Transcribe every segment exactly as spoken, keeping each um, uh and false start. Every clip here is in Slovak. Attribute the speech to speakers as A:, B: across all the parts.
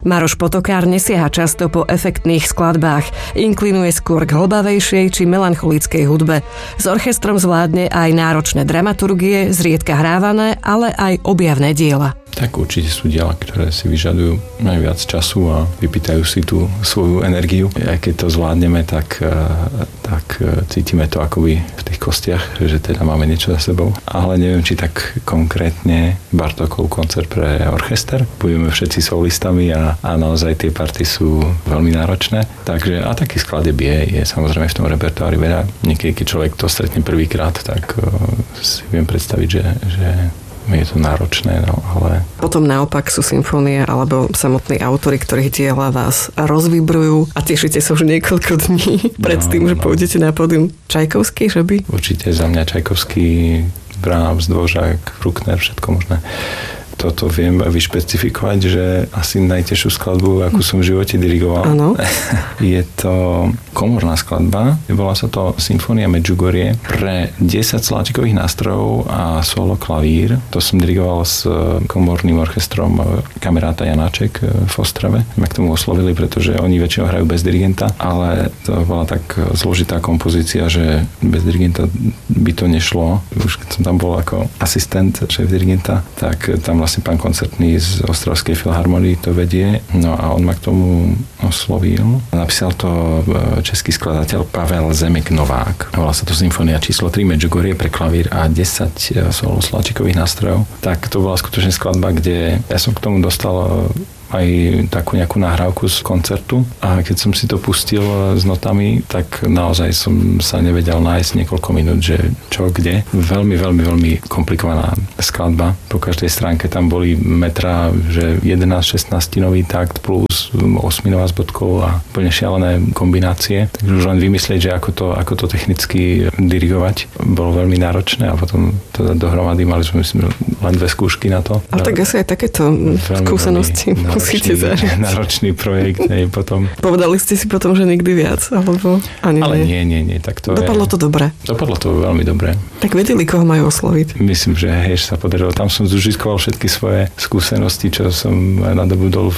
A: Maroš Potokár nesieha často po efektných skladbách, inklinuje skôr k hlbavejšej či melancholickej hudbe. S orchestrom zvládne aj náročné dramaturgie, zriedka hrávané, ale aj objavné diela.
B: Tak určite sú diela, ktoré si vyžadujú najviac času a vypýtajú si tú svoju energiu. Aj keď to zvládneme, tak, tak cítime to akoby v tých kostiach, že teda máme niečo za sebou. Ale neviem, či tak konkrétne Bartókov koncert pre orchester. Budeme všetci solistami a, a naozaj tie party sú veľmi náročné. Takže a taký skladeb je, je samozrejme v tom repertoári veľa. Niekedy, keď človek to stretne prvýkrát, tak si viem predstaviť, že, že je to náročné, no, ale...
A: Potom naopak sú symfónie alebo samotní autori, ktorých diela vás rozvibrujú a tešíte sa už niekoľko dní pred no, tým, že no. pôjdete na pódium. Čajkovský, že by?
B: Určite za mňa Čajkovský, Brahms, Dvořák, Bruckner, všetko možné. Toto viem vyšpecifikovať, že asi najtežšiu skladbu, akú som v živote dirigoval.
A: Áno.
B: Je to komorná skladba. Volá sa to Symfónia Medjugorje pre desať sláčikových nástrojov a solo klavír. To som dirigoval s komorným orchestrom Kameráta Janáček v Ostrave. Ma k tomu oslovili, pretože oni väčšinou hrajú bez dirigenta, ale to bola tak zložitá kompozícia, že bez dirigenta by to nešlo. Už keď som tam bol ako asistent šéf dirigenta, tak tam vlastne pán koncertný z Ostravskej filharmonie to vedie. No a on ma k tomu oslovil. Napísal to český skladateľ Pavel Zemek Novák. Volá sa to Symfónia číslo tri Medjugorje pre klavír a desať solo sláčikových nástrojov. Tak to bola skutočne skladba, kde ja som k tomu dostal aj takú nejakú nahrávku z koncertu a keď som si to pustil s notami, tak naozaj som sa nevedel nájsť niekoľko minút, že čo, kde. Veľmi, veľmi, veľmi komplikovaná skladba. Po každej stránke tam boli metra, že jedenásť šestnáctinový takt plus osminová s bodkou a úplne šialené kombinácie. Takže už len vymyslieť, že ako to, ako to technicky dirigovať, bolo veľmi náročné a potom teda dohromady mali sme myslím len dve skúšky na to.
A: Ale tak asi aj takéto veľmi, skúsenosti veľmi musíte zažiť.
B: Náročný projekt. Nie, potom...
A: Povedali ste si potom, že nikdy viac? Alebo ani
B: Ale
A: nie,
B: nie, nie. nie tak to
A: Dopadlo
B: je...
A: to dobre?
B: Dopadlo to veľmi dobre.
A: Tak vedeli, koho majú osloviť?
B: Myslím, že hej, sa podarilo. Tam som zužiskoval všetky svoje skúsenosti, čo som nadobudol v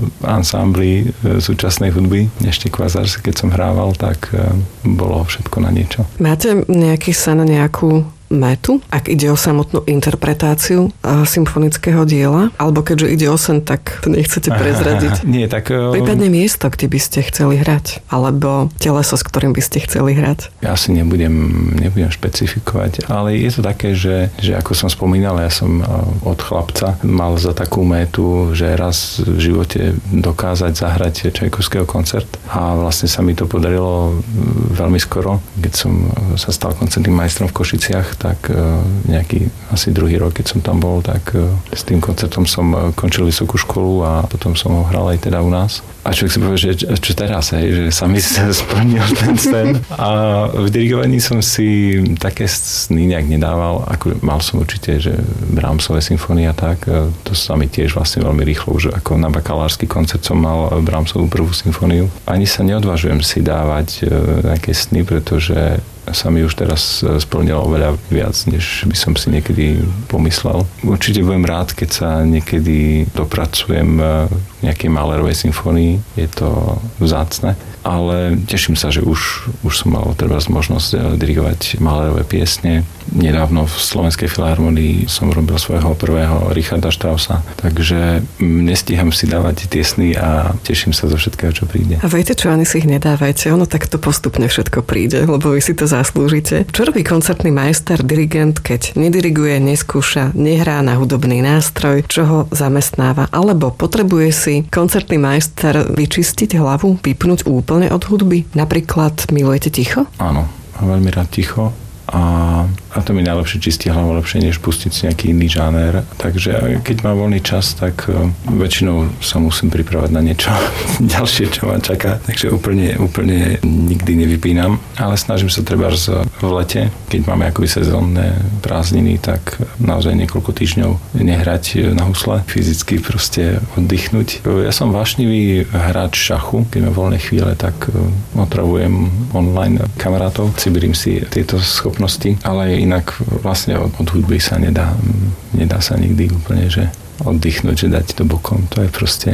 B: ansámbli súčasnej hudby. Ešte Kvazars, keď som hrával, tak bolo všetko na niečo.
A: Máte nejaký sen, nejakú metu, ak ide o samotnú interpretáciu symfonického diela? Alebo keďže ide o sen, tak to nechcete prezradiť?
B: Nie, tak...
A: Prípadne miesto, kde by ste chceli hrať? Alebo teleso, s ktorým by ste chceli hrať?
B: Ja si nebudem, nebudem špecifikovať, ale je to také, že, že ako som spomínal, ja som od chlapca mal za takú metu, že raz v živote dokázať zahrať Čajkovského koncert a vlastne sa mi to podarilo veľmi skoro, keď som sa stal koncertným majstrom v Košiciach, tak nejaký asi druhý rok, keď som tam bol, tak s tým koncertom som končil vysokú školu a potom som ho hral aj teda u nás. A človek si povie, že čo teraz, hej, že sa mi splnil ten sen. A v dirigovaní som si také sny nejak nedával. Ako mal som určite, že Brahmsové symfónie a tak. To sa mi tiež vlastne veľmi rýchlo, už ako na bakalársky koncert som mal Brahmsovú prvú symfóniu. Ani sa neodvážujem si dávať nejaké sny, pretože sa mi už teraz splnilo oveľa viac, než by som si niekedy pomyslel. Určite budem rád, keď sa niekedy dopracujem k nejakej Mahlerovej symfónii. Je to vzácne. Ale teším sa, že už, už som mal treba možnosť dirigovať Mahlerové piesne. Nedávno v Slovenskej filharmonii som robil svojho prvého Richarda Straussa, takže nestíham si dávať tie sny a teším sa zo všetkého, čo príde.
A: A viete čo, ani si ich nedávajte, ono takto postupne všetko príde, lebo vy si to zaslúžite. Čo robí koncertný majster, dirigent, keď nediriguje, neskúša, nehrá na hudobný nástroj, čo ho zamestnáva? Alebo potrebuje si koncertný majster vyčistiť hlavu, vypnúť úplne od hudby? Napríklad milujete ticho?
B: Áno, veľmi rád ticho. A, a to mi najlepšie čistí hlavu, lepšie než pustiť si nejaký iný žáner. Takže keď mám voľný čas, tak uh, väčšinou sa musím pripravať na niečo ďalšie, čo ma čaká. Takže úplne, úplne nikdy nevypínam. Ale snažím sa treba v lete, keď máme akoby sezónne prázdniny, tak naozaj niekoľko týždňov nehrať na husle. Fyzicky proste oddychnúť. Ja som vášnivý hráč šachu. Keď mám voľné chvíle, tak uh, otravujem online kamarátov. Ciberím si tieto schopnosti. Ale inak vlastne od, od hudby sa nedá, nedá sa nikdy úplne, že oddychnúť, že dať to bokom. To je proste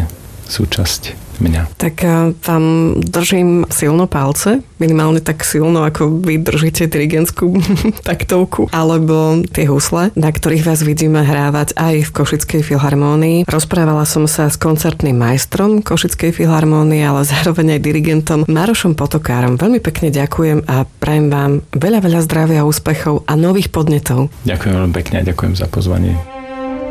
B: súčasť mňa.
A: Tak vám držím silno palce, minimálne tak silno, ako vy držíte dirigentskú taktovku, alebo tie husle, na ktorých vás vidíme hrávať aj v Košickej filharmónii. Rozprávala som sa s koncertným majstrom Košickej filharmónie, ale zároveň aj dirigentom Marošom Potokárom. Veľmi pekne ďakujem a prajem vám veľa, veľa zdravia, úspechov a nových podnetov.
B: Ďakujem veľmi pekne a ďakujem za pozvanie.